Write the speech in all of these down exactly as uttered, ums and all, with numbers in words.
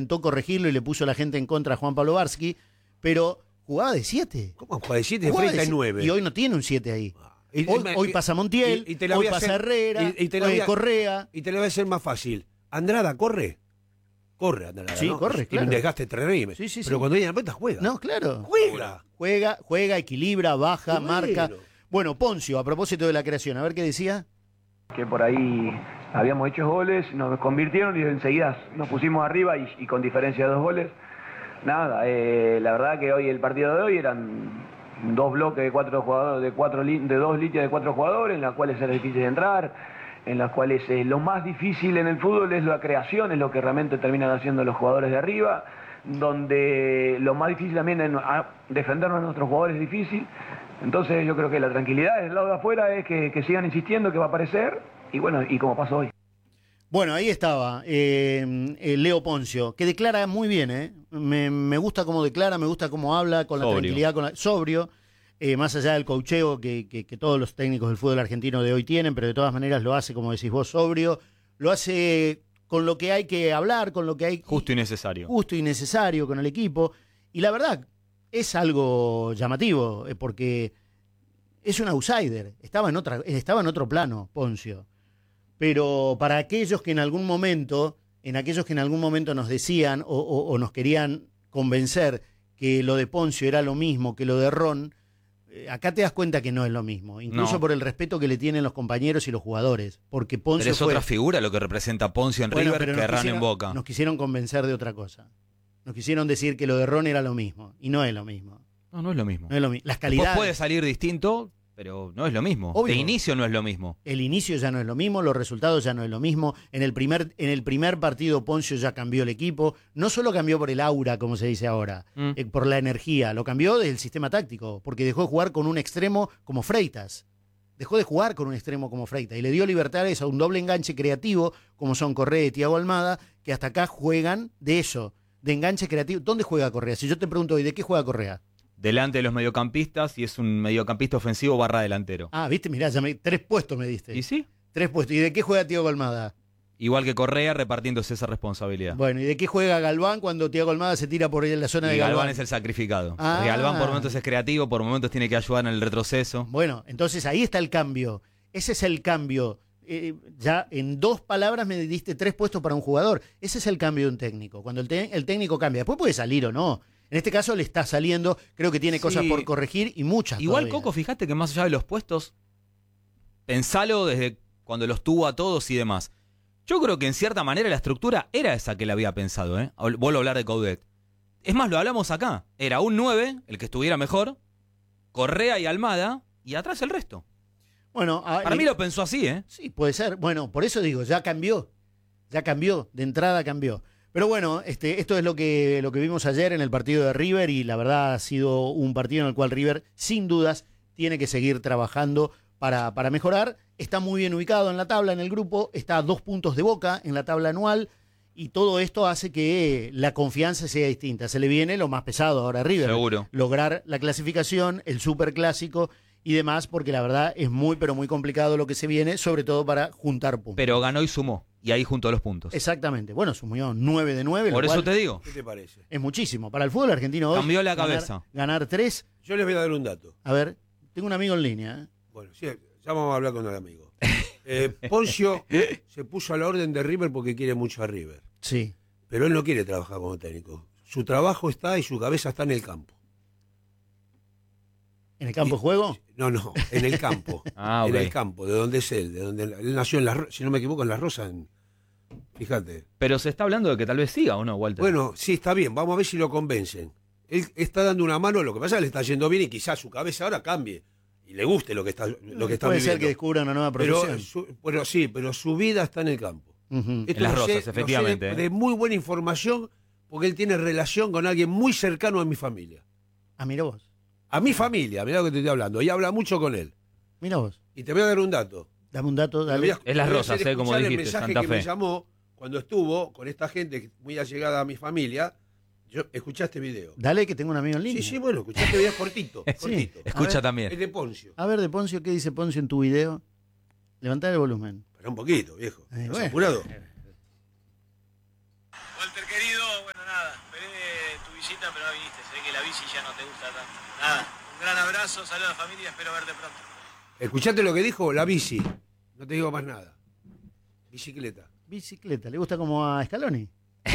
intentó corregirlo y le puso la gente en contra a Juan Pablo Varsky, pero jugaba de siete. ¿Cómo jugaba de siete? De treinta y nueve. Y hoy no tiene un siete ahí. Y, hoy, me, hoy pasa Montiel, y, y te la hoy voy a pasa hacer, Herrera, y, y te la hoy voy a, Correa. Y te lo voy a hacer más fácil. Andrada, ¿corre? Corre, Andrada. Sí, ¿no? corre, Tiene claro. un desgaste terrible. Sí, sí, pero sí. cuando viene a la pelota juega. No, claro. Juega. Juega, juega, equilibra, baja, Bueno. marca. Bueno, Poncio, a propósito de la creación, a ver qué decía. Que por ahí habíamos hecho goles, nos convirtieron y enseguida nos pusimos arriba y, y con diferencia de dos goles. Nada, eh, la verdad que hoy el partido de hoy eran dos bloques de cuatro jugadores, de cuatro de dos líneas de cuatro jugadores, en las cuales era difícil de entrar, en las cuales eh, lo más difícil en el fútbol es la creación, es lo que realmente terminan haciendo los jugadores de arriba, donde lo más difícil también es defendernos a nuestros jugadores es difícil. Entonces yo creo que la tranquilidad del lado de afuera es que, que sigan insistiendo que va a aparecer, y bueno, y como pasó hoy. Bueno, ahí estaba eh, eh, Leo Poncio, que declara muy bien, ¿eh? Me, me gusta cómo declara, me gusta cómo habla, con la Sobrio. tranquilidad, con la, sobrio, eh, más allá del coacheo que, que, que todos los técnicos del fútbol argentino de hoy tienen, pero de todas maneras lo hace, como decís vos, sobrio, lo hace con lo que hay que hablar, con lo que hay... Justo y necesario. Justo y necesario con el equipo, y la verdad, es algo llamativo, eh, porque es un outsider, estaba en, otra, estaba en otro plano, Poncio. Pero para aquellos que en algún momento, en aquellos que en algún momento nos decían o, o, o nos querían convencer que lo de Poncio era lo mismo que lo de Ron, eh, acá te das cuenta que no es lo mismo, incluso No. por el respeto que le tienen los compañeros y los jugadores, porque Poncio Pero es fue, otra figura lo que representa Poncio en bueno, River pero que nos Ran quisieron- en Boca. Nos quisieron convencer de otra cosa. Nos quisieron decir que lo de Ron era lo mismo, y no es lo mismo. No, no es lo mismo. No es lo mismo. Las Después calidades. puede salir distinto, pero no es lo mismo. Obvio. De inicio no es lo mismo. El inicio ya no es lo mismo, los resultados ya no es lo mismo. En el primer, en el primer partido Poncio ya cambió el equipo. No solo cambió por el aura, como se dice ahora, Mm. eh, por la energía, lo cambió desde el sistema táctico, porque dejó de jugar con un extremo como Freitas. Dejó de jugar con un extremo como Freitas y le dio libertades a un doble enganche creativo, como son Correa y Thiago Almada, que hasta acá juegan de eso, de enganche creativo. ¿Dónde juega Correa? Si yo te pregunto hoy, ¿de qué juega Correa? Delante de los mediocampistas y es un mediocampista ofensivo barra delantero. Ah, viste, mirá, ya me, tres puestos me diste. ¿Y sí? Tres puestos. ¿Y de qué juega Thiago Almada? Igual que Correa repartiéndose esa responsabilidad. Bueno, ¿y de qué juega Galván cuando Thiago Almada se tira por ahí en la zona y de Galván Galván? es el sacrificado. Ah. Porque Galván por momentos es creativo, por momentos tiene que ayudar en el retroceso. Bueno, entonces ahí está el cambio. Ese es el cambio. Eh, ya en dos palabras me diste tres puestos para un jugador. Ese es el cambio de un técnico. Cuando el, te- el técnico cambia. Después puede salir o no. En este caso le está saliendo. Creo que tiene Sí. cosas por corregir y muchas. Igual, todavía. Coco, fíjate que más allá de los puestos, pensalo desde cuando los tuvo a todos y demás. Yo creo que en cierta manera la estructura era esa que él había pensado, ¿eh? Habl- Vuelvo a hablar de Coudet. Es más, lo hablamos acá. Era un nueve, el que estuviera mejor, Correa y Almada, y atrás el resto. Bueno, a- Para eh, mí lo pensó así, ¿eh? Sí, puede ser. Bueno, por eso digo, ya cambió. Ya cambió. De entrada cambió. Pero bueno, este, esto es lo que, lo que vimos ayer en el partido de River y la verdad ha sido un partido en el cual River, sin dudas, tiene que seguir trabajando para, para mejorar. Está muy bien ubicado en la tabla, en el grupo, está a dos puntos de Boca en la tabla anual y todo esto hace que la confianza sea distinta. Se le viene lo más pesado ahora a River. Seguro. Lograr la clasificación, el superclásico y demás, porque la verdad es muy, pero muy complicado lo que se viene, sobre todo para juntar puntos. Pero ganó y sumó. Y ahí juntó los puntos. Exactamente. Bueno, sumió nueve de nueve. Por eso te digo. ¿Qué te parece? Es muchísimo. Para el fútbol argentino hoy. Cambió la ganar- cabeza. Ganar tres. Yo les voy a dar un dato. A ver, tengo un amigo en línea. ¿eh? Bueno, sí, ya vamos a hablar con el amigo. Eh, Poncio se puso a la orden de River porque quiere mucho a River. Sí. Pero él no quiere trabajar como técnico. Su trabajo está y su cabeza está en el campo. ¿En el campo Y- de juego? No, no, en el campo. Ah, En ok. el campo, de donde es él. De donde él nació, en la, Ro- si no me equivoco, en La Rosa. En, fíjate. Pero se está hablando de que tal vez siga, ¿o no, Walter? Bueno, sí, está bien. Vamos a ver si lo convencen. Él está dando una mano. Lo que pasa es que le está yendo bien y quizás su cabeza ahora cambie. Y le guste lo que está, lo que está Puede viviendo. ser que descubra una nueva pero, profesión. su- bueno, sí, pero su vida está en el campo. Ujú. Esto En Las lo sé- Rosas, lo sé efectivamente, de, ¿eh? de muy buena información, porque él tiene relación con alguien muy cercano a mi familia. Ah, mira vos. A mi familia, mirá lo que te estoy hablando. Y habla mucho con él. Mira vos. Y te voy a dar un dato. Dame un dato, Te dale. voy a- Es Las te voy a Rosas, hacer eh, como escuchar dijiste, el mensaje Santa que me Fe. llamó cuando estuvo con esta gente muy allegada a mi familia. Yo escuché este video. Dale que tengo un amigo en línea. Sí, sí, bueno, escuché este video es cortito. cortito. Escucha A ver. también. Es de Poncio. A ver, de Poncio, ¿qué dice Poncio en tu video? Levantá el volumen. Pero un poquito, viejo. Eh, ¿Estás bueno. apurado? Walter querido, bueno, visita, pero no viniste. Sé que la bici ya no te gusta tanto. Nada, un gran abrazo, saludos a la familia, espero verte pronto. ¿Escuchaste lo que dijo? La bici. No te digo más nada. Bicicleta. Bicicleta, ¿le gusta como a Scaloni?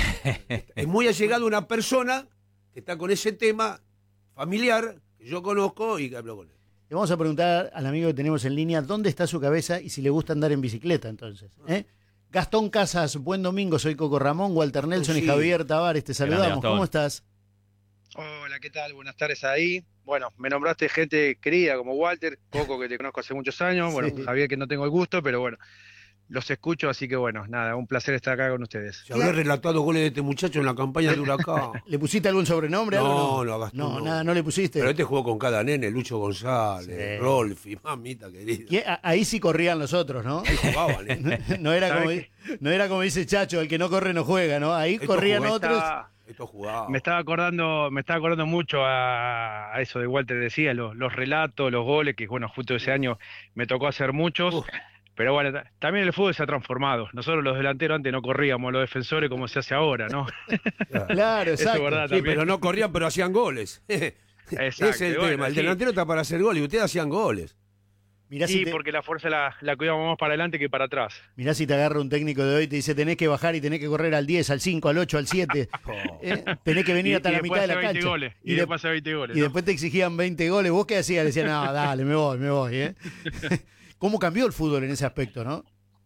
Es muy allegado una persona que está con ese tema familiar que yo conozco y que hablo con él. Le vamos a preguntar al amigo que tenemos en línea dónde está su cabeza y si le gusta andar en bicicleta, entonces. ¿eh? Gastón Casas, buen domingo, soy Coco Ramón, Walter Nelson Sí. y Javier Tavares, te saludamos. Gastón. ¿Cómo estás? Hola, ¿qué tal? Buenas tardes ahí. Bueno, me nombraste gente querida como Walter, Coco, que te conozco hace muchos años, bueno, Sí. Javier, que no tengo el gusto, pero bueno, los escucho, así que bueno, nada, un placer estar acá con ustedes. Se habrá relatado goles de este muchacho en la campaña de Huracán. ¿Le pusiste algún sobrenombre? No, algo? no, a Gastón no, no. nada, no le pusiste. Pero este jugó con cada nene, Lucho González, Sí. Rolfi, mamita querida. Y a- ahí sí corrían los otros, ¿no? Ahí jugaban, ¿eh? No era, como, ¿Sabe no era como dice Chacho, el que no corre no juega, ¿no? Ahí Esto corrían jugó- otros. Estaba- Esto jugaba. me estaba acordando, me estaba acordando mucho a, a eso de Walter decía, los, los relatos, los goles, que bueno, justo ese año me tocó hacer muchos. Uf. Pero bueno, ta- también el fútbol se ha transformado. Nosotros los delanteros antes no corríamos, los defensores como se hace ahora, ¿no? Claro, Eso exacto. es verdad Sí, también. pero no corrían, pero hacían goles. Ese Exacto, es el y bueno, tema. El sí. delantero está para hacer goles y ustedes hacían goles. Mirá, Sí, si te, porque la fuerza la, la cuidamos más para adelante que para atrás. mirá si te agarra un técnico de hoy y te dice tenés que bajar y tenés que correr al diez, al cinco, al ocho, al siete. Eh, tenés que venir Y- hasta y la después mitad de la hace veinte cancha. goles, y de- después hace veinte goles, y ¿no? después te exigían veinte goles. ¿Vos qué hacías? Le decían, no, dale, me voy, me voy. ¿eh? ¿Cómo cambió el fútbol en ese aspecto, no?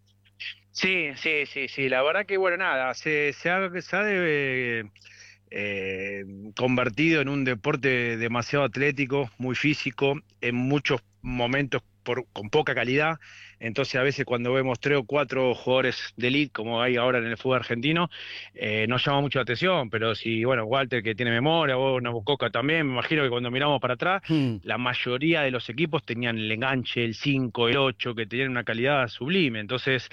Sí, sí, sí, sí. La verdad que, bueno, nada, se, se ha, se ha de- eh, convertido en un deporte demasiado atlético, muy físico, en muchos momentos por, con poca calidad. Entonces, a veces cuando vemos tres o cuatro jugadores de elite, como hay ahora en el fútbol argentino, eh, nos llama mucho la atención. Pero si, bueno, Walter, que tiene memoria, vos, Nabucoca también, me imagino que cuando miramos para atrás, Hmm. la mayoría de los equipos tenían el enganche, el cinco, el ocho, que tenían una calidad sublime. Entonces,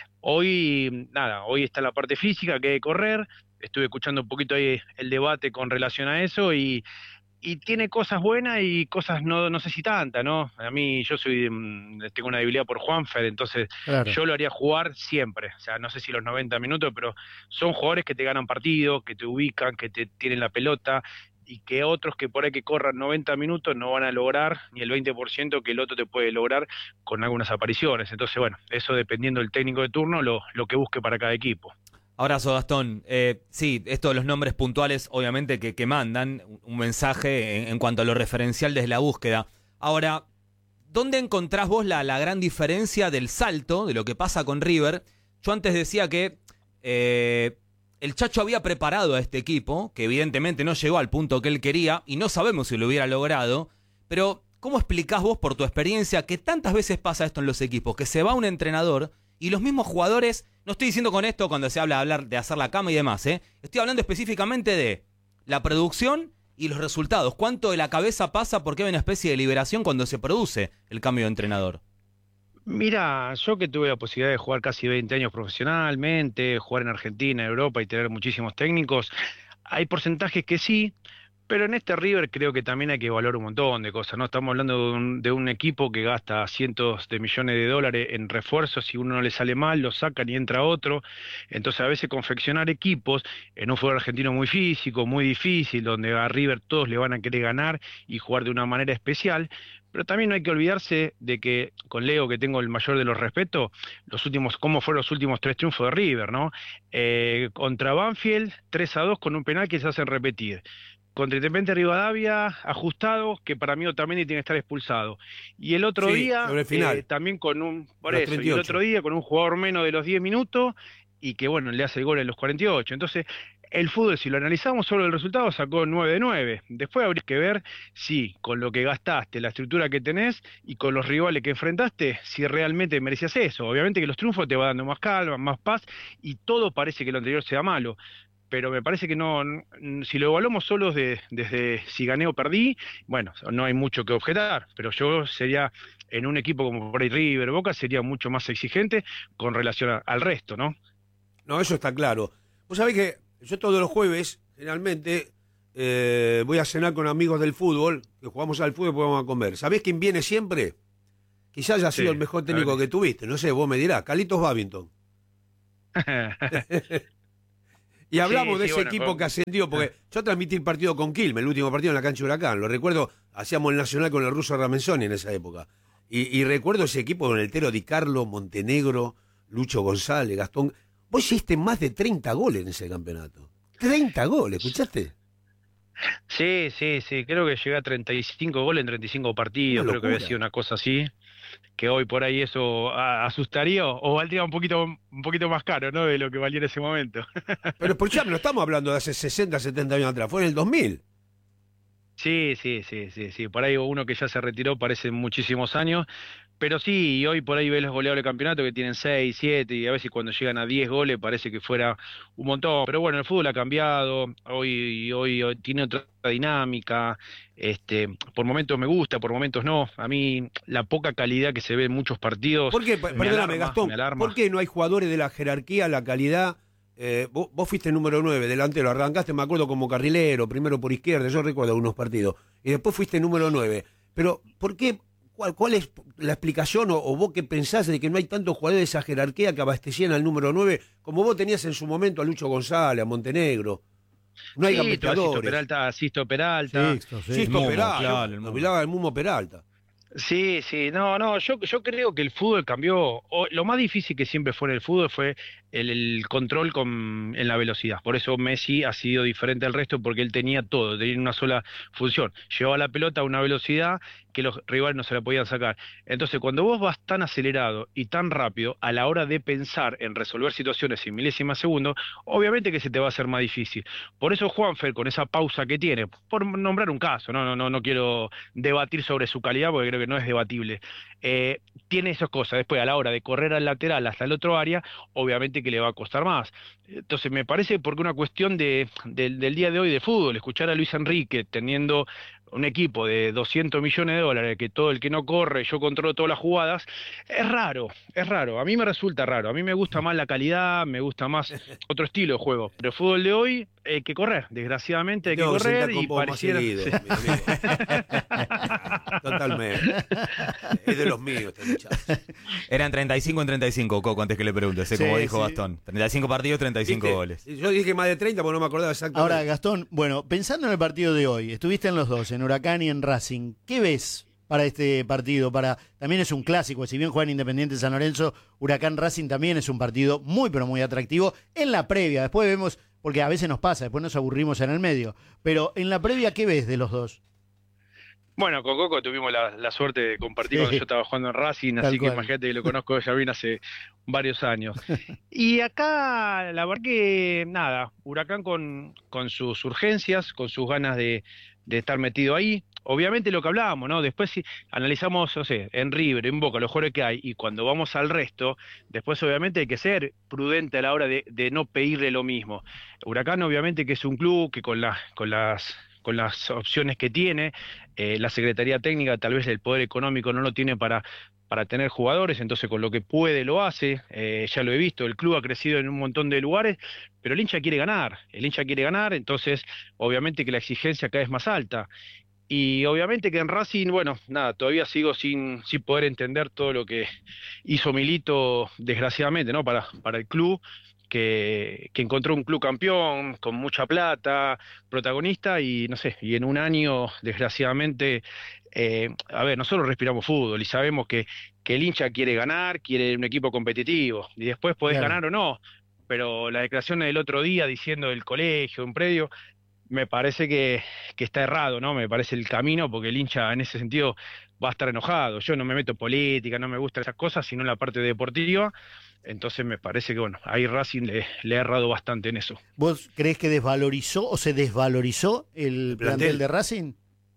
hoy, nada, hoy está la parte física que hay que correr. Estuve escuchando un poquito ahí el debate con relación a eso y, y tiene cosas buenas y cosas no, no sé si tantas, ¿no? A mí, yo soy, mm, tengo una debilidad por Juanfer, entonces Claro. yo lo haría jugar siempre. O sea, no sé si los noventa minutos, pero son jugadores que te ganan partidos, que te ubican, que te tienen la pelota y que otros que por ahí que corran noventa minutos no van a lograr ni el veinte por ciento que el otro te puede lograr con algunas apariciones. Entonces, bueno, eso dependiendo del técnico de turno, lo, lo que busque para cada equipo. Abrazo, Gastón. Eh, sí, esto de los nombres puntuales, obviamente, que, que mandan un mensaje en, en cuanto a lo referencial desde la búsqueda. Ahora, ¿dónde encontrás vos la, la gran diferencia del salto, de lo que pasa con River? Yo antes decía que eh, el Chacho había preparado a este equipo, que evidentemente no llegó al punto que él quería, y no sabemos si lo hubiera logrado, pero ¿cómo explicás vos, por tu experiencia, que tantas veces pasa esto en los equipos, que se va un entrenador y los mismos jugadores, no estoy diciendo con esto cuando se habla de, hablar, de hacer la cama y demás, ¿eh? Estoy hablando específicamente de la producción y los resultados, cuánto de la cabeza pasa porque hay una especie de liberación cuando se produce el cambio de entrenador? Mira, yo que tuve la posibilidad de jugar casi veinte años profesionalmente, jugar en Argentina, en Europa y tener muchísimos técnicos, hay porcentajes que sí, pero en este River creo que también hay que evaluar un montón de cosas, ¿no? Estamos hablando de un, de un equipo que gasta cientos de millones de dólares en refuerzos, si uno no le sale mal, lo sacan y entra otro. Entonces a veces confeccionar equipos en un fútbol argentino muy físico, muy difícil, donde a River todos le van a querer ganar y jugar de una manera especial. Pero también no hay que olvidarse de que con Leo, que tengo el mayor de los respetos, los últimos, cómo fueron los últimos tres triunfos de River, ¿no? Eh, contra Banfield, tres a dos con un penal que se hacen repetir. Contra Independiente Rivadavia, ajustado, que para mí Otamendi tiene que estar expulsado. Y el otro Sí, día, sobre el final. eh, también con un, por Los eso, y treinta y el ocho. otro día con un jugador menos de los diez minutos, y que bueno, le hace el gol en los cuarenta y ocho. Entonces, el fútbol, si lo analizamos solo el resultado, sacó nueve de nueve. Después habría que ver si con lo que gastaste, la estructura que tenés y con los rivales que enfrentaste, si realmente merecías eso. Obviamente que los triunfos te va dando más calma, más paz, y todo parece que lo anterior sea malo. Pero me parece que no, n- si lo evaluamos solo de, desde si gané o perdí, bueno, no hay mucho que objetar, pero yo sería, en un equipo como por ahí River, Boca, sería mucho más exigente con relación a- al resto, ¿no? No, eso está claro. Vos sabés que yo todos los jueves, generalmente, eh, voy a cenar con amigos del fútbol, que jugamos al fútbol y vamos a comer. ¿Sabés quién viene siempre? Quizás haya sido Sí, el mejor a técnico ver. que tuviste, no sé, vos me dirás, Carlitos Babington. Y hablamos Sí, de sí, ese bueno, equipo con- que ascendió, porque yo transmití el partido con Quilmes, el último partido en la cancha de Huracán. Lo recuerdo, hacíamos el Nacional con el ruso Ramenzoni en esa época. Y, y recuerdo ese equipo con el Tero Di Carlo, Montenegro, Lucho González, Gastón. Vos hiciste más de treinta goles en ese campeonato. treinta goles, ¿escuchaste? Sí, sí, sí, creo que llegué a treinta y cinco goles en treinta y cinco partidos, Una creo que había locura. sido una cosa así, que hoy por ahí eso a- asustaría o, o valdría un poquito, un poquito más caro, ¿no? De lo que valía en ese momento. Pero por ya no estamos hablando de hace sesenta, setenta años atrás, fue en el dos mil. Sí, sí, sí, sí, sí, por ahí uno que ya se retiró parece muchísimos años, pero sí, y hoy por ahí ves los goleadores del campeonato que tienen seis, siete, y a veces cuando llegan a diez goles parece que fuera un montón, pero bueno, el fútbol ha cambiado, hoy, hoy, hoy tiene otra dinámica, este, por momentos me gusta, por momentos no, a mí la poca calidad que se ve en muchos partidos ¿Por qué? me Perdóname, alarma, Gastón. me alarma. ¿Por qué no hay jugadores de la jerarquía, la calidad? Eh, vos, vos fuiste número nueve, delantero, arrancaste, me acuerdo, como carrilero, primero por izquierda, yo recuerdo algunos partidos, y después fuiste número nueve. Pero, ¿por qué? ¿Cuál, cuál es la explicación o, o vos qué pensás de que no hay tantos jugadores de esa jerarquía que abastecían al número nueve como vos tenías en su momento a Lucho González, a Montenegro? No hay Sí, Sisto gambeteadores. Peralta, Sisto Peralta. Sixto, sí. Sisto Mumo, Peralta, claro, el yo Mumo. hablaba del Mumo Peralta. Sí, sí, no, no, yo, yo creo que el fútbol cambió. O- lo más difícil que siempre fue en el fútbol fue el, el control con, en la velocidad. Por eso Messi ha sido diferente al resto porque él tenía todo, tenía una sola función. Llevaba la pelota a una velocidad que los rivales no se la podían sacar. Entonces, cuando vos vas tan acelerado y tan rápido a la hora de pensar en resolver situaciones en milésimas de segundo, obviamente que se te va a hacer más difícil. Por eso Juanfer, con esa pausa que tiene, por nombrar un caso, no, no, no, no quiero debatir sobre su calidad porque creo que no es debatible. Eh, tiene esas cosas. Después, a la hora de correr al lateral hasta el otro área, obviamente que le va a costar más. Entonces, me parece porque una cuestión de, del del día de hoy de fútbol, escuchar a Luis Enrique teniendo un equipo de doscientos millones de dólares, que todo el que no corre, yo controlo todas las jugadas, es raro, es raro. A mí me resulta raro. A mí me gusta más la calidad, me gusta más otro estilo de juego. Pero el fútbol de hoy hay que correr, desgraciadamente hay que Tengo correr sentar con y vos más pareciera... seguido, Sí. mi amigo. Totalmente. Es de los míos este muchacho. Eran treinta y cinco en treinta y cinco, Coco, antes que le preguntes, ¿eh? Como Sí, dijo sí. Gastón. treinta y cinco partidos, treinta y cinco ¿Viste? goles. Yo dije más de treinta porque no me acordaba exactamente. Ahora, Gastón, bueno, pensando en el partido de hoy, estuviste en los dos, en Huracán y en Racing. ¿Qué ves para este partido? Para También es un clásico, si bien juegan Independiente San Lorenzo, Huracán Racing también es un partido muy, pero muy atractivo. En la previa, después vemos, porque a veces nos pasa, después nos aburrimos en el medio. Pero en la previa, ¿qué ves de los dos? Bueno, con Coco tuvimos la, la suerte de compartir Sí. cuando yo estaba jugando en Racing, Tal así que cual. imagínate que lo conozco ya bien hace varios años. Y acá, la verdad que nada, Huracán con, con sus urgencias, con sus ganas de, de estar metido ahí. Obviamente lo que hablábamos, ¿no? Después si analizamos, no sé, en River, en Boca, los jugadores que hay, y cuando vamos al resto, después obviamente hay que ser prudente a la hora de, de no pedirle lo mismo. Huracán obviamente que es un club que con, la, con las... con las opciones que tiene, eh, la Secretaría Técnica tal vez el poder económico no lo tiene para, para tener jugadores, entonces con lo que puede lo hace, eh, ya lo he visto, el club ha crecido en un montón de lugares, pero el hincha quiere ganar, el hincha quiere ganar, entonces obviamente que la exigencia cada vez más alta. Y obviamente que en Racing, bueno, nada, todavía sigo sin, sin poder entender todo lo que hizo Milito, desgraciadamente, ¿no? Para, para el club, que, que encontró un club campeón, con mucha plata, protagonista, y no sé, y en un año, desgraciadamente, eh, a ver, nosotros respiramos fútbol y sabemos que, que el hincha quiere ganar, quiere un equipo competitivo, y después podés Claro. ganar o no, pero la declaración del otro día diciendo del colegio, un predio, me parece que, que está errado, ¿no? Me parece el camino, porque el hincha en ese sentido va a estar enojado. Yo no me meto en política, no me gustan esas cosas, sino en la parte deportiva. Entonces me parece que, bueno, ahí Racing le, le ha errado bastante en eso. ¿Vos creés que desvalorizó o se desvalorizó el, El plantel plantel de Racing?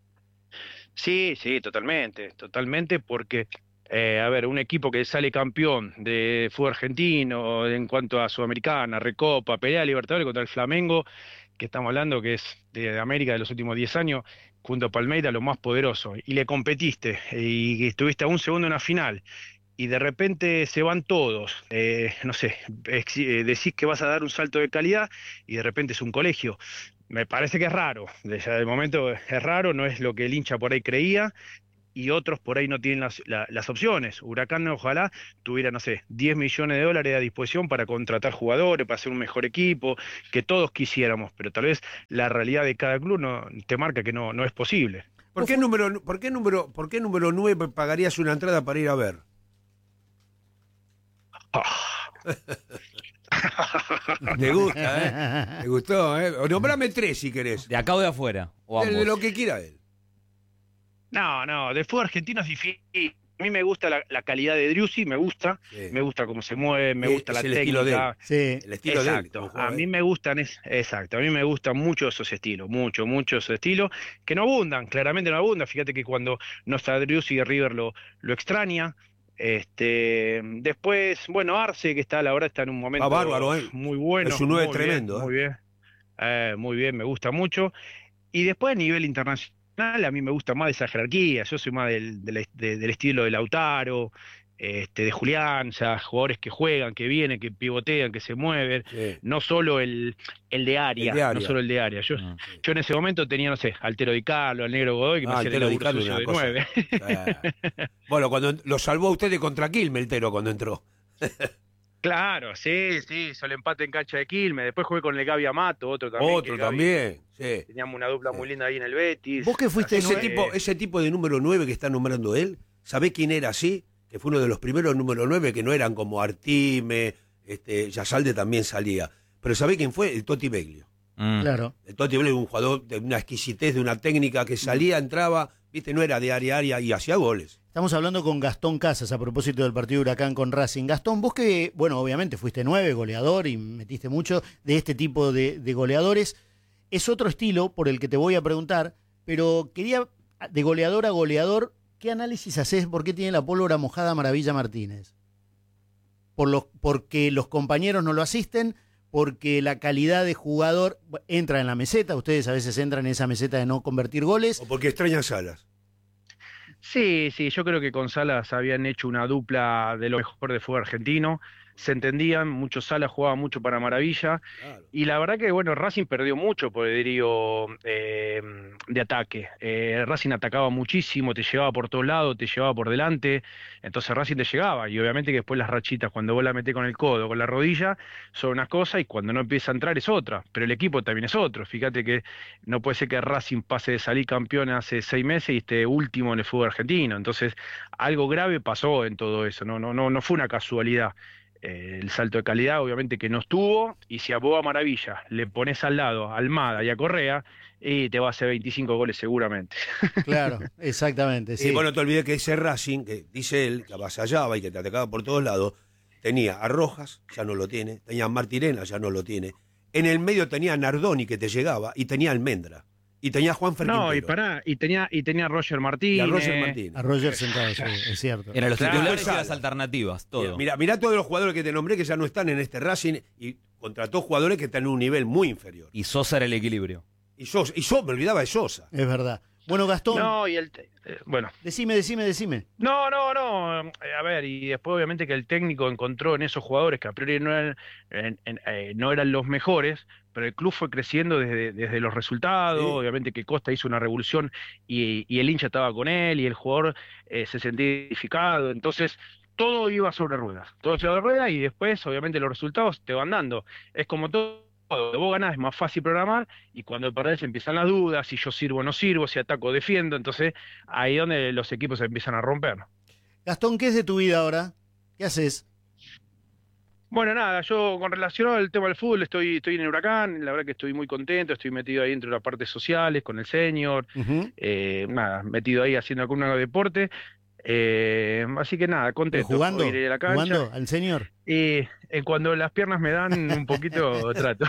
Sí, sí, totalmente, totalmente, porque, eh, a ver, un equipo que sale campeón de fútbol argentino en cuanto a Sudamericana, Recopa, pelea de Libertadores contra el Flamengo, que estamos hablando que es de América de los últimos diez años, junto a Palmeiras, lo más poderoso, y le competiste, y estuviste a un segundo en una final, y de repente se van todos, eh, no sé, ex- eh, decís que vas a dar un salto de calidad, y de repente es un colegio. Me parece que es raro, desde el momento es raro, no es lo que el hincha por ahí creía, y otros por ahí no tienen las, la, las opciones. Huracán ojalá tuviera, no sé, diez millones de dólares a disposición para contratar jugadores, para hacer un mejor equipo, que todos quisiéramos, pero tal vez la realidad de cada club no, te marca que no, no es posible. ¿Por qué número, por qué número, por qué número nueve pagarías una entrada para ir a ver? Te gusta, ¿eh? Te gustó, ¿eh? O nombrame tres si querés. De acá o de afuera. O De, ambos. de lo que quiera él. No, no, del fútbol argentino es difícil. A mí me gusta la, la calidad de Driussi, me gusta, Sí. me gusta cómo se mueve, me Es- gusta la es el estilo de él. técnica. Sí. El estilo de él. Exacto, como juega a mí él. me gustan, es, exacto, a mí me gustan mucho esos estilos, mucho, mucho esos estilos, que no abundan, claramente no abundan. Fíjate que cuando no está Driussi, River lo, lo extraña. Este, después, bueno, Arce, que está, la verdad, está en un momento Ah, bárbaro, ¿eh? muy bueno. Es un nueve muy tremendo, bien, ¿eh? muy bien, Eh, muy bien, me gusta mucho. Y después a nivel internacional, a mí me gusta más de esa jerarquía, yo soy más del, del, de- del estilo de Lautaro, este, de Julián, ya jugadores que juegan, que vienen, que pivotean, que se mueven, Sí. no solo el, el de área, El de área. no solo el de área. Yo, Mm. yo en ese momento tenía, no sé, Altero Di Carlo, al Negro Godoy, que me Ah, hacían el Altero Di laburo Carlo, sucio una de cosa. nueve. Eh. Bueno, cuando lo salvó a ustedes contra Quilmes, el Tero, cuando entró. Claro, sí, sí, hizo el empate en cancha de Quilmes, después jugué con el Gaby Amato, otro también. que Otro el Gaby- también. Sí. Teníamos una dupla Sí. muy linda ahí en el Betis. Vos que fuiste Ese nueve- tipo, ese tipo de número nueve que está nombrando él, ¿sabés quién era así? Que fue uno de los primeros número nueve que no eran como Artime, este, Yasalde también salía. Pero ¿sabés quién fue? El Totti Beglio. Mm. Claro. El Totti Beglio era un jugador de una exquisitez, de una técnica que salía, entraba, viste, no era de área a área y hacía goles. Estamos hablando con Gastón Casas a propósito del partido de Huracán con Racing. Gastón, vos que, bueno, obviamente fuiste nueve, goleador y metiste mucho de este tipo de, de goleadores. Es otro estilo por el que te voy a preguntar, pero quería, de goleador a goleador, ¿qué análisis haces? ¿Por qué tiene la pólvora mojada Maravilla Martínez? ¿Por los, porque los compañeros no lo asisten? ¿Porque la calidad de jugador entra en la meseta? Ustedes a veces entran en esa meseta de no convertir goles. O porque extrañan Salas. Sí, sí, yo creo que con Salas habían hecho una dupla de lo mejor de fútbol argentino, se entendían, mucho Salas jugaba mucho para Maravilla, Claro. y la verdad que, bueno, Racing perdió mucho poderío eh, de ataque. Eh, Racing atacaba muchísimo, te llevaba por todos lados, te llevaba por delante, entonces Racing te llegaba, y obviamente que después las rachitas, cuando vos la metés con el codo, con la rodilla, son una cosa, y cuando no empieza a entrar es otra, pero el equipo también es otro. Fíjate que no puede ser que Racing pase de salir campeón hace seis meses y esté último en el fútbol argentino, entonces algo grave pasó en todo eso, no, no, no, no fue una casualidad. Eh, el salto de calidad obviamente que no estuvo, y si a Boa Maravilla le pones al lado a Almada y a Correa, y te va a hacer veinticinco goles seguramente. Claro, exactamente. Sí. Y bueno, no te olvides que ese Racing, que dice él, que avasallaba y que te atacaba por todos lados, tenía a Rojas, ya no lo tiene, tenía a Martirena, ya no lo tiene. En el medio tenía a Nardoni, que te llegaba, y tenía a Almendra. Y tenía a Juan Fernández. No, y pará, y tenía, y tenía a Roger Y Martínez. a Roger Martínez. A Roger sentado, sí, es cierto. Eran los Claro. titulares y Sala. las alternativas, todo. Mira, mira todos los jugadores que te nombré que ya no están en este Racing y contrató jugadores que están en un nivel muy inferior. Y Sosa era el equilibrio. Y Sosa, y Sosa, me olvidaba de Sosa. Es verdad. Bueno, Gastón, No, y el, eh, bueno, decime, decime, decime. no, no, no, eh, a ver, y después obviamente que el técnico encontró en esos jugadores que a priori no eran, en- en- eh, no eran los mejores, pero el club fue creciendo desde, desde los resultados, Sí. obviamente que Costa hizo una revolución y, y el hincha estaba con él y el jugador eh, se sentía identificado, entonces todo iba sobre ruedas, todo sobre ruedas, y después obviamente los resultados te van dando, es como todo. Cuando vos ganás es más fácil programar, y cuando perdés empiezan las dudas, si yo sirvo o no sirvo, si ataco o defiendo, entonces ahí es donde los equipos se empiezan a romper. Gastón, ¿qué es de tu vida ahora? ¿Qué haces? Bueno, nada, yo con relación al tema del fútbol estoy, estoy en Huracán, la verdad que estoy muy contento, estoy metido ahí dentro de las partes sociales, con el senior, Ujú. eh, nada, metido ahí haciendo algún deporte, eh, así que nada, contento. ¿Jugando? Hoy iré a la cancha, ¿Jugando al señor? y eh, cuando las piernas me dan un poquito trato.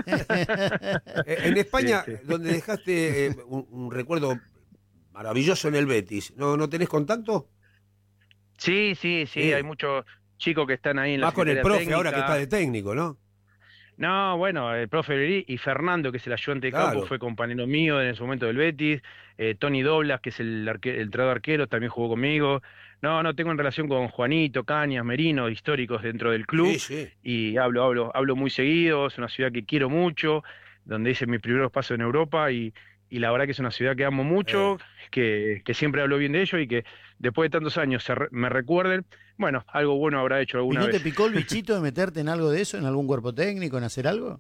Eh, en España, Sí, sí. donde dejaste eh, un, un recuerdo maravilloso en el Betis, ¿no, no tenés contacto? Sí, sí, sí, Sí. hay muchos chicos que están ahí en la Más con el Secretaría profe ahora que Técnica. está de técnico, ¿no? No, bueno, el profe Berí y Fernando, que es el ayudante de Claro. campo, fue compañero mío en ese momento del Betis. eh, Tony Doblas, que es el, arque- el entrenador arquero, también jugó conmigo. No, no, tengo en relación con Juanito, Cañas, Merino, históricos dentro del club. Sí, sí. Y hablo, hablo, hablo muy seguido, es una ciudad que quiero mucho, donde hice mis primeros pasos en Europa, y, y la verdad que es una ciudad que amo mucho, Eh. que, que siempre hablo bien de ellos y que después de tantos años se re- me recuerden, bueno, algo bueno habrá hecho ¿Y alguna no te vez. picó el bichito de meterte en algo de eso, en algún cuerpo técnico, en hacer algo?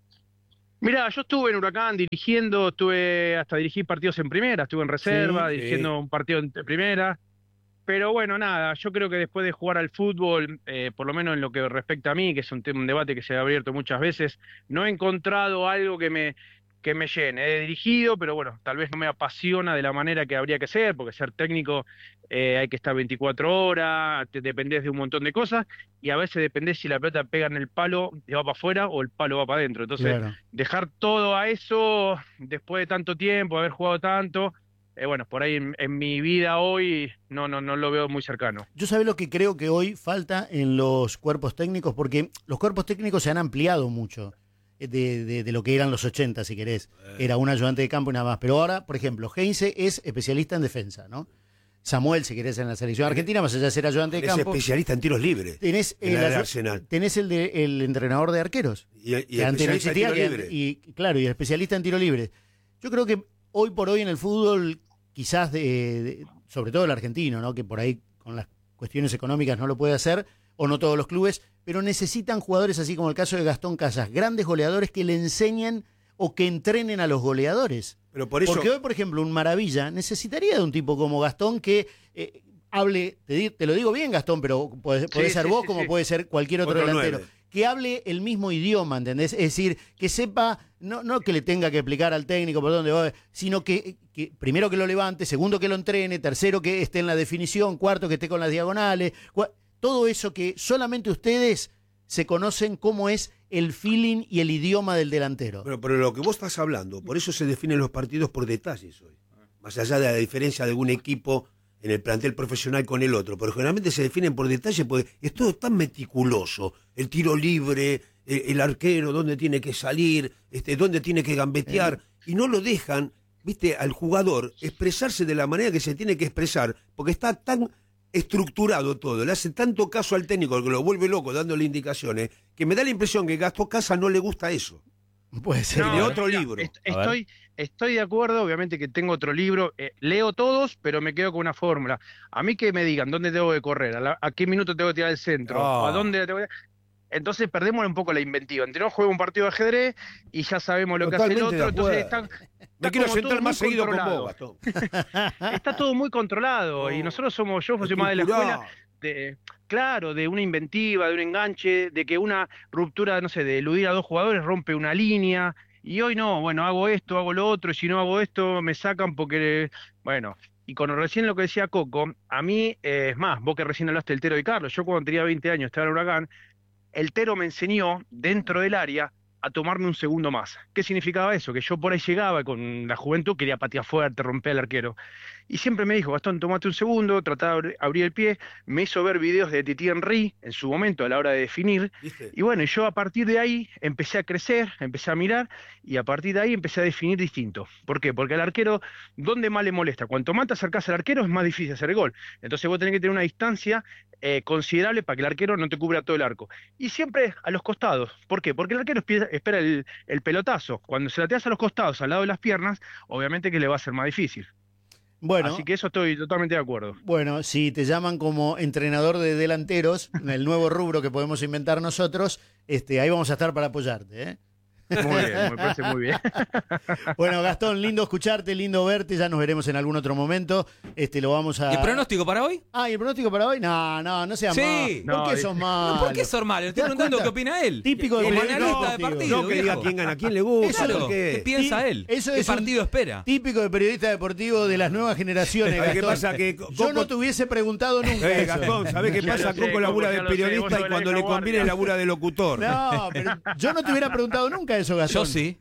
Mirá, yo estuve en Huracán dirigiendo, estuve hasta dirigí partidos en primera, estuve en reserva, Sí, dirigiendo sí. un partido en primera. Pero bueno, nada, yo creo que después de jugar al fútbol, eh, por lo menos en lo que respecta a mí, que es un tema, un debate que se ha abierto muchas veces, no he encontrado algo que me, que me llene. He dirigido, pero bueno, tal vez no me apasiona de la manera que habría que ser, porque ser técnico eh, hay que estar veinticuatro horas, te dependés de un montón de cosas, y a veces dependés si la pelota pega en el palo y va para afuera o el palo va para adentro. Entonces, Claro. dejar todo a eso, después de tanto tiempo, haber jugado tanto... Eh, bueno, por ahí en, en mi vida hoy no, no, no lo veo muy cercano. Yo sabés lo que creo que hoy falta en los cuerpos técnicos, porque los cuerpos técnicos se han ampliado mucho de, de, de lo que eran los ochenta, si querés. Era un ayudante de campo y nada más. Pero ahora, por ejemplo, Heinze es especialista en defensa, ¿no? Samuel, si querés, en la selección argentina, más allá de ser ayudante de Es campo. especialista en tiros libres. Tenés en el, la de ayu- Arsenal. tenés el, de, el entrenador de arqueros. Y, y que antes no especialista en existía, tiros que- libres. y claro, y el especialista en tiro libre. Yo creo que hoy por hoy en el fútbol, quizás de, de- sobre todo el argentino, ¿no? Que por ahí con las cuestiones económicas no lo puede hacer, o no todos los clubes, pero necesitan jugadores así como el caso de Gastón Casas, grandes goleadores que le enseñen o que entrenen a los goleadores. Pero por eso, Porque hoy, por ejemplo, un Maravilla necesitaría de un tipo como Gastón que eh, hable, te, di- te lo digo bien, Gastón, pero puede, puede Sí, ser sí, vos sí, como sí. puede ser cualquier otro, Otro delantero. nueve. Que hable el mismo idioma, ¿entendés? Es decir, que sepa, no, no que le tenga que explicar al técnico por dónde va, sino que, que primero que lo levante, segundo que lo entrene, tercero que esté en la definición, cuarto que esté con las diagonales, cua- todo eso que solamente ustedes se conocen cómo es el feeling y el idioma del delantero. pero, pero lo que vos estás hablando, por eso se definen los partidos por detalles hoy. Más allá de la diferencia de algún equipo en el plantel profesional con el otro, pero generalmente se definen por detalle porque es todo tan meticuloso, el tiro libre, el, el arquero, dónde tiene que salir, este, dónde tiene que gambetear, y no lo dejan, viste, al jugador expresarse de la manera que se tiene que expresar, porque está tan estructurado todo, le hace tanto caso al técnico que lo vuelve loco dándole indicaciones, que me da la impresión que Gastón Casas no le gusta eso. Puede ser. No, ¿no? de otro mira, libro. est- A ver. estoy, estoy de acuerdo, obviamente que tengo otro libro, eh, leo todos, pero me quedo con una fórmula. A mí que me digan dónde tengo que correr, a, la- a qué minuto tengo que tirar el centro, Ah. a dónde tengo que... Entonces perdemos un poco la inventiva. Entre no juego un partido de ajedrez y ya sabemos lo que hace el Totalmente otro, de entonces acuerdo. está, Me quiero como sentar todo más muy seguido con controlado. vos, Gastón. está todo muy controlado y nosotros somos, yo soy más de la escuela, de, claro, de una inventiva, de un enganche, de que una ruptura, no sé, de eludir a dos jugadores rompe una línea, y hoy no, bueno, hago esto, hago lo otro, y si no hago esto me sacan porque, bueno, y con recién lo que decía Coco, a mí, eh, es más, vos que recién hablaste del Tero y Carlos, yo cuando tenía veinte años estaba en Huracán, el Tero me enseñó, dentro del área, a tomarme un segundo más. ¿Qué significaba eso? Que yo por ahí llegaba con la juventud, quería patear fuerte, romper al arquero. Y siempre me dijo, Gastón, tomate un segundo, tratá de abrir, abrir el pie. Me hizo ver videos de Titi Henry en su momento a la hora de definir. ¿Viste? Y bueno, yo a partir de ahí empecé a crecer, empecé a mirar y a partir de ahí empecé a definir distinto. ¿Por qué? Porque al arquero, ¿dónde más le molesta? Cuanto más te acercás al arquero es más difícil hacer el gol. Entonces vos tenés que tener una distancia eh, considerable para que el arquero no te cubra todo el arco. Y siempre a los costados. ¿Por qué? Porque el arquero espera, espera el, el pelotazo. Cuando se la teas a los costados, al lado de las piernas, obviamente que le va a ser más difícil. Bueno, Así que eso estoy totalmente de acuerdo. bueno, si te llaman como entrenador de delanteros, el nuevo rubro que podemos inventar nosotros, este, ahí vamos a estar para apoyarte, ¿eh? Muy bien, me parece muy bien. Bueno, Gastón, lindo escucharte, lindo verte, ya nos veremos en algún otro momento. Este, lo vamos a. ¿Y el pronóstico para hoy? Ah, ¿y el pronóstico para hoy? No, no, no seas Sí. malo. ¿Por No, qué y- sos No, malo? ¿por qué sos malo? Le estoy ¿Te das preguntando cuenta? qué opina él. Típico de Como periodismo analista de deportivo. partido. No que diga viejo. quién gana, a quién le gusta, Claro, ¿por ¿qué qué? piensa Sí, él? eso ¿Qué es un- partido espera? Típico de periodista deportivo de las nuevas generaciones. ¿Sabes qué Gastón. pasa? Que Yo no Coco- te hubiese preguntado nunca. Eh, eso. Gastón, ¿sabés qué Ya pasa? lo sé, Coco labura Coco, de ya lo sé, vos periodista sos y de la cuando le vieja conviene guardia. labura de locutor. No, pero yo no te hubiera preguntado nunca eso, Gastón. Yo sí.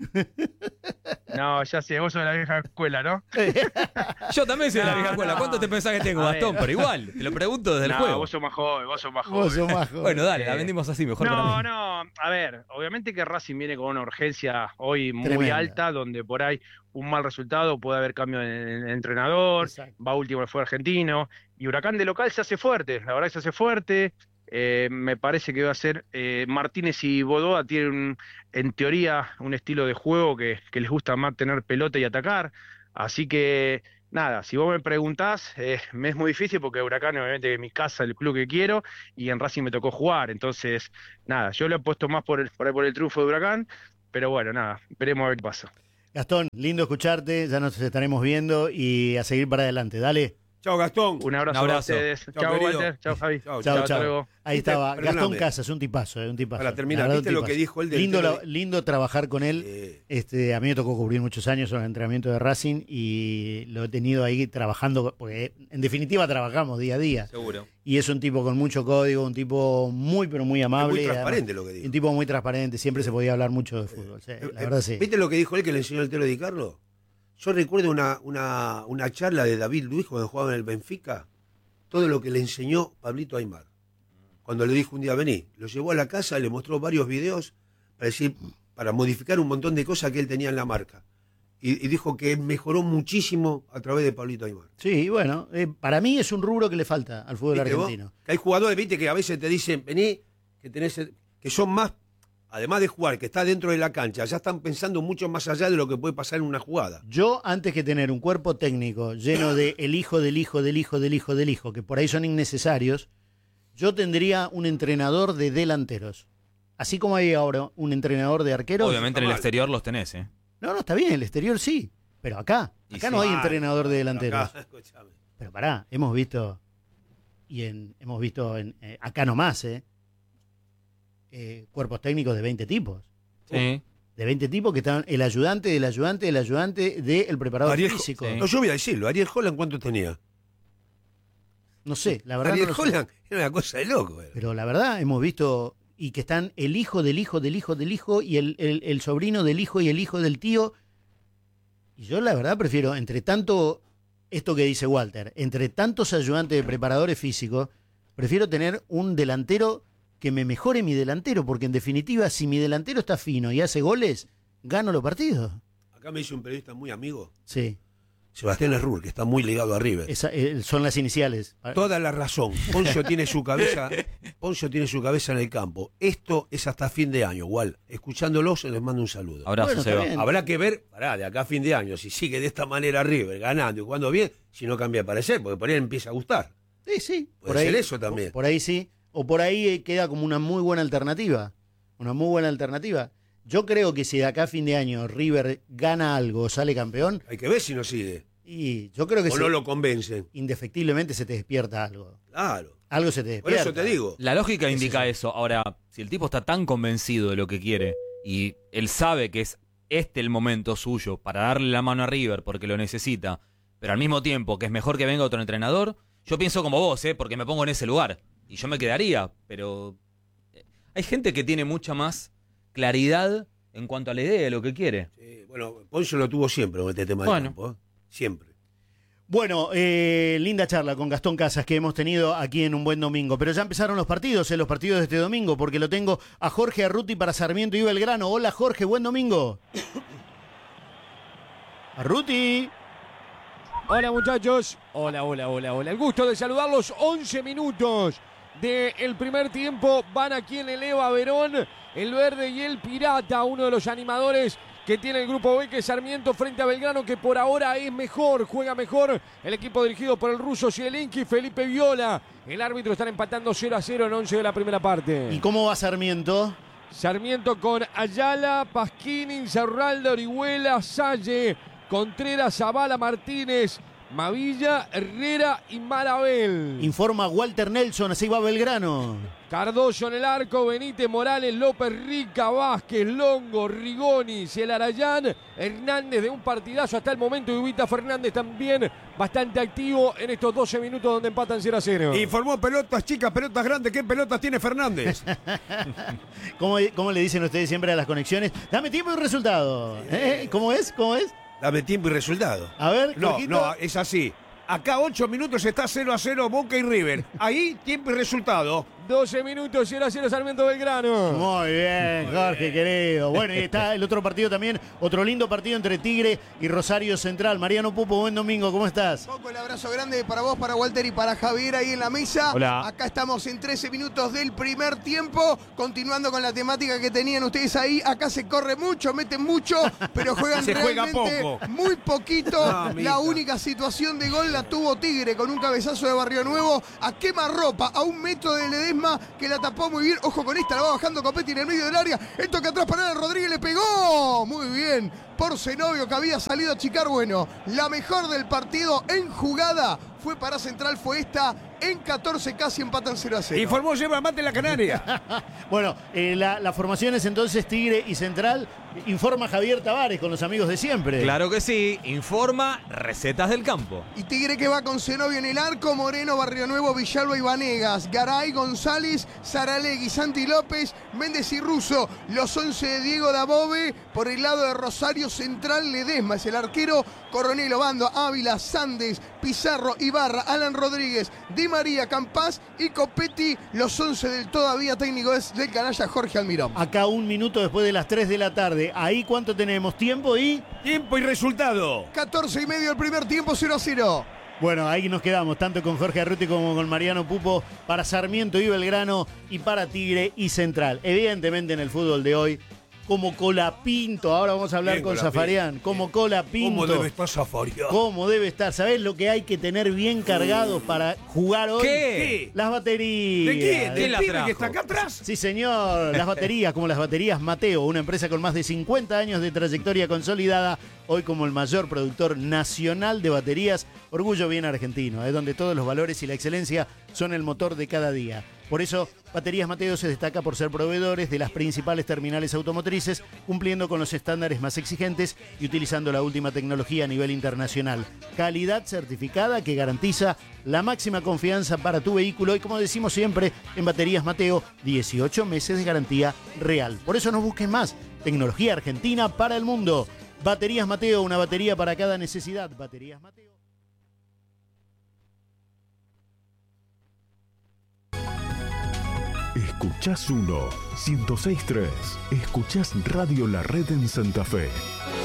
No, ya sé, vos sos de la vieja escuela, ¿no? Yo también soy de la No, vieja escuela. no. ¿Cuánto te pensás que tengo, A Gastón? ver. Pero igual, te lo pregunto desde el no, juego. vos sos más joven, vos sos más joven. Vos sos más joven. Bueno, dale, la Eh, vendimos así, mejor para No, mí. no, a ver, obviamente que Racing viene con una urgencia hoy muy Tremenda. alta, donde por ahí un mal resultado puede haber cambio en el entrenador, Exacto. va último, fue argentino, y Huracán de local se hace fuerte, la verdad que se hace fuerte, Eh, me parece que va a ser eh, Martínez y Bodoa tienen en teoría un estilo de juego que, que les gusta más tener pelota y atacar, así que nada, si vos me preguntás, eh, me es muy difícil porque Huracán obviamente es mi casa, el club que quiero, y en Racing me tocó jugar, entonces nada, yo le he puesto más por el, por el, por el triunfo de Huracán, pero bueno, nada, veremos a ver qué pasa. Gastón, lindo escucharte, ya nos estaremos viendo y a seguir para adelante, dale. Chao, Gastón. Un abrazo, Un abrazo. a ustedes. Chao, Chao, querido. Walter. Chao, Javi. Chao, Chao, hasta chao. luego. Ahí Viste, estaba, perdóname. Gastón Casas, un tipazo, eh, un tipazo. Para terminar, La verdad, ¿viste un lo que tipazo. dijo él del lindo, tema la- de- lindo trabajar con él. Eh, Este, a mí me tocó cubrir muchos años los entrenamientos de Racing y lo he tenido ahí trabajando, porque en definitiva trabajamos día a día. Seguro. Y es un tipo con mucho código, un tipo muy, pero muy amable. muy y transparente además, lo que dijo. Un tipo muy transparente, siempre se podía hablar mucho de fútbol. sí, Eh, la verdad sí. ¿Viste lo que dijo él que le enseñó el Telo Di Carlo? Yo recuerdo una, una, una charla de David Luiz cuando jugaba en el Benfica, todo lo que le enseñó Pablito Aimar. Cuando le dijo un día, vení, lo llevó a la casa, le mostró varios videos para decir, para modificar un montón de cosas que él tenía en la marca. Y, y dijo que mejoró muchísimo a través de Pablito Aimar. Sí, bueno, eh, para mí es un rubro que le falta al fútbol ¿Viste vos? argentino. Que hay jugadores, viste, que a veces te dicen, vení, que tenés, el- que son más, además de jugar, que está dentro de la cancha, ya están pensando mucho más allá de lo que puede pasar en una jugada. Yo, antes que tener un cuerpo técnico lleno de el hijo del hijo del hijo del hijo del hijo, que por ahí son innecesarios, yo tendría un entrenador de delanteros. Así como hay ahora un entrenador de arqueros. Obviamente en el exterior los tenés, ¿eh? No, no, está bien, el exterior sí. Pero acá, Y acá sí. no hay Ah, entrenador de delanteros. Acá, escuchame. Pero pará, hemos visto, y en, hemos visto en, eh, acá nomás, ¿eh? Eh, cuerpos técnicos de veinte tipos. Sí. De veinte tipos que están el ayudante del ayudante del ayudante del preparador Ariel- físico. sí. No, yo voy a decirlo, Ariel Holland, ¿cuánto tenía? No sé, la verdad. Ariel no lo sé. Holland era una cosa de loco. era. Pero la verdad, hemos visto y que están el hijo del hijo del hijo del hijo y el, el- el sobrino del hijo y el hijo del tío. Y yo la verdad prefiero, entre tanto, esto que dice Walter, entre tantos ayudantes de preparadores físicos, prefiero tener un delantero que me mejore mi delantero, porque en definitiva, si mi delantero está fino y hace goles, gano los partidos. Acá me dice un periodista muy amigo, Sí, Sebastián Errur, que está muy ligado a River. esa, eh, son las iniciales. Toda la razón. Poncio tiene su cabeza, Poncio tiene su cabeza en el campo. Esto es hasta fin de año, igual. Escuchándolos les mando un saludo. Abrazo, Bueno, está Seba. bien. Habrá que ver, pará, de acá a fin de año, si sigue de esta manera River, ganando y jugando bien, si no cambia de parecer, porque por ahí empieza a gustar. Sí, sí. Puede ser eso también. Por, por ahí sí. O por ahí eh, queda como una muy buena alternativa. Una muy buena alternativa. Yo creo que si de acá a fin de año River gana algo o sale campeón, Hay que ver si no sigue. y yo creo que O se- no lo convencen. indefectiblemente se te despierta algo. Claro. Algo se te Por despierta. eso te digo. La lógica Es indica eso. eso. Ahora, si el tipo está tan convencido de lo que quiere y él sabe que es este el momento suyo para darle la mano a River porque lo necesita, pero al mismo tiempo que es mejor que venga otro entrenador, yo pienso como vos, ¿eh? Porque me pongo en ese lugar y yo me quedaría, pero eh, hay gente que tiene mucha más claridad en cuanto a la idea de lo que quiere. Sí, bueno, Poncio lo tuvo siempre con este tema del Bueno. campo, ¿eh? Siempre. Bueno, eh, linda charla con Gastón Casas que hemos tenido aquí en Un Buen Domingo. Pero ya empezaron los partidos, eh, los partidos de este domingo, porque lo tengo a Jorge Arruti para Sarmiento y Belgrano. Hola Jorge, buen domingo. Arruti. Hola muchachos, hola, hola, hola, hola. El gusto de saludarlos. once minutos del primer tiempo. Van aquí en el Eva Verón, el Verde y el Pirata, uno de los animadores que tiene el grupo B, que es Sarmiento, frente a Belgrano, que por ahora es mejor, juega mejor el equipo dirigido por el ruso Zielinski, Felipe Viola. El árbitro está empatando cero a cero en once de la primera parte. ¿Y cómo va Sarmiento? Sarmiento con Ayala, Pasquini, Insaurralde, Orihuela, Salle, Contreras, Zavala, Martínez, Mavilla, Herrera y Marabel. Informa Walter Nelson, así va Belgrano. Cardoso en el arco, Benítez, Morales, López, Rica, Vázquez, Longo, Rigoni, Celarayán, Hernández de un partidazo hasta el momento y Ubita Fernández también bastante activo en estos doce minutos donde empatan cero a cero. Informó pelotas chicas, pelotas grandes. ¿Qué pelotas tiene Fernández? ¿Cómo, cómo le dicen ustedes siempre a las conexiones? Dame tiempo y resultado. ¿Eh? ¿Cómo es? ¿Cómo es? Dame tiempo y resultado. A ver, No, Jorgito. no, es así. Acá ocho minutos está cero a cero Boca y River. Ahí tiempo y resultado. doce minutos, cero a cero Sarmiento Belgrano. Muy bien, Jorge, querido. Bueno, y está el otro partido también, otro lindo partido entre Tigre y Rosario Central. Mariano Pupo, buen domingo, ¿cómo estás? Poco el abrazo grande para vos, para Walter y para Javier ahí en la mesa. Hola. Acá estamos en trece minutos del primer tiempo, continuando con la temática que tenían ustedes ahí. Acá se corre mucho, meten mucho, pero juegan Se juega realmente poco. muy poquito. No, mija. La única situación de gol la tuvo Tigre con un cabezazo de Barrio Nuevo a quemarropa, a un metro de Ledesma, que la tapó muy bien. Ojo con esta, la va bajando Copetti en el medio del área. El toque atrás para Alan Rodríguez, le pegó. Muy bien por Zenobio, que había salido a achicar. Bueno, la mejor del partido en jugada fue para Central, fue esta. En catorce casi empatan cero a cero. Informó Yerba Mate en la Canaria. Bueno, eh, la, la formación es entonces Tigre y Central. Informa Javier Tavares con los amigos de siempre. Claro que sí, informa recetas del campo. Y Tigre que va con Zenobio en el arco, Moreno, Barrio Nuevo, Villalba y Vanegas, Garay, González, Saralegui, Santi López, Méndez y Russo, los once de Diego Dabove, por el lado de Rosario Central, Ledesma es el arquero, Coronel Obando, Ávila, Sandes, Pizarro, Ibarra, Alan Rodríguez, Di María, Campás y Copetti, los once del todavía técnico es del canalla Jorge Almirón. Acá un minuto después de las tres de la tarde. Ahí cuánto tenemos, tiempo y... Tiempo y resultado. catorce y medio el primer tiempo, cero a cero. Bueno, ahí nos quedamos, tanto con Jorge Arruti como con Mariano Pupo, para Sarmiento y Belgrano y para Tigre y Central. Evidentemente en el fútbol de hoy, como Colapinto, ahora vamos a hablar Bien, con Colapinto. Zafarian, como Colapinto. ¿Cómo debe estar Zafarian? ¿Cómo debe estar? ¿Sabés lo que hay que tener bien cargado para jugar hoy? ¿Qué? Las baterías. ¿De quién? ¿Quién ¿Del la pibe trajo? que está acá atrás? Sí, señor. Las baterías, como las baterías Mateo, una empresa con más de cincuenta años de trayectoria consolidada, hoy como el mayor productor nacional de baterías. Orgullo bien argentino, es donde todos los valores y la excelencia son el motor de cada día. Por eso, Baterías Mateo se destaca por ser proveedores de las principales terminales automotrices, cumpliendo con los estándares más exigentes y utilizando la última tecnología a nivel internacional. Calidad certificada que garantiza la máxima confianza para tu vehículo y, como decimos siempre, en Baterías Mateo, dieciocho meses de garantía real. Por eso no busques más. Tecnología argentina para el mundo. Baterías Mateo, una batería para cada necesidad. Baterías Mateo. Escuchás uno, ciento seis punto tres. Escuchás Radio La Red en Santa Fe.